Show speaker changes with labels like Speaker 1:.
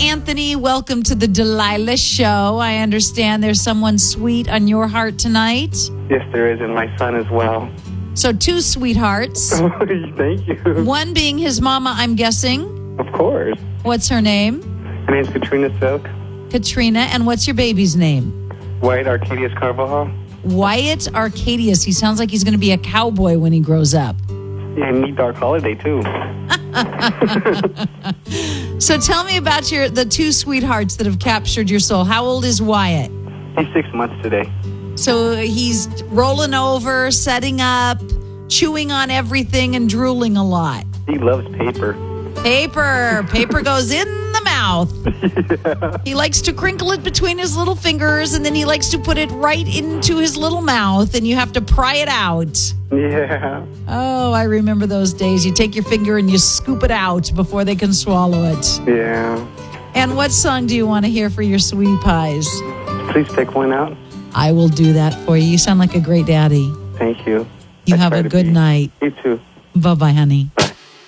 Speaker 1: Anthony. Welcome to the Delilah Show. I understand there's someone sweet on your heart tonight.
Speaker 2: Yes, there is, and my son as well.
Speaker 1: So 2 sweethearts.
Speaker 2: Thank you.
Speaker 1: One being his mama, I'm guessing.
Speaker 2: Of course.
Speaker 1: What's her name?
Speaker 2: Her name's Katrina Silk.
Speaker 1: Katrina. And what's your baby's name?
Speaker 2: Wyatt Arcadius Carvajal.
Speaker 1: Wyatt Arcadius. He sounds like he's going to be a cowboy when he grows up.
Speaker 2: Yeah, and Neat Dark Holiday, too.
Speaker 1: So tell me about the 2 sweethearts that have captured your soul. How old is Wyatt?
Speaker 2: He's 6 months today.
Speaker 1: So he's rolling over, setting up, chewing on everything, and drooling a lot.
Speaker 2: He loves paper.
Speaker 1: Paper goes in the mouth.
Speaker 2: Yeah.
Speaker 1: He likes to crinkle it between his little fingers, and then he likes to put it right into his little mouth, and you have to pry it out.
Speaker 2: Yeah.
Speaker 1: Oh, I remember those days. You take your finger and you scoop it out before they can swallow it.
Speaker 2: Yeah.
Speaker 1: And what song do you want to hear for your sweetie pies?
Speaker 2: Please pick one out.
Speaker 1: I will do that for you. You sound like a great daddy.
Speaker 2: Thank you.
Speaker 1: You have a good night.
Speaker 2: You too.
Speaker 1: Bye-bye, honey.